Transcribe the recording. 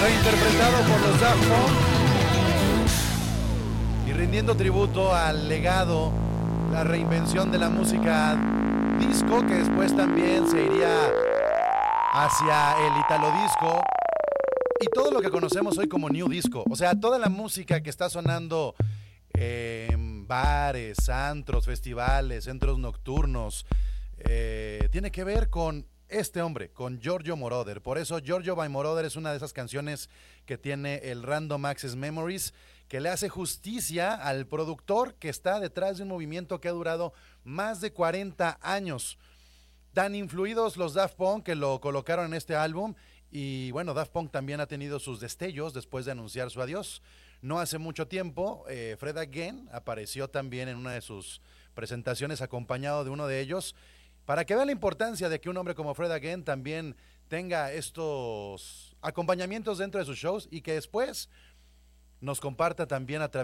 reinterpretado por los Daft Punk y rindiendo tributo al legado, la reinvención de la música disco, que después también se iría hacia el italo disco y todo lo que conocemos hoy como new disco. O sea, toda la música que está sonando en bares, antros, festivales, centros nocturnos, tiene que ver con este hombre, con Giorgio Moroder. Por eso Giorgio by Moroder es una de esas canciones que tiene el Random Access Memories, que le hace justicia al productor que está detrás de un movimiento que ha durado más de 40 años. Tan influidos los Daft Punk que lo colocaron en este álbum. Y bueno, Daft Punk también ha tenido sus destellos después de anunciar su adiós. No hace mucho tiempo, Fred Again apareció también en una de sus presentaciones acompañado de uno de ellos, para que vean la importancia de que un hombre como Fred Again también tenga estos acompañamientos dentro de sus shows y que después nos comparta también a través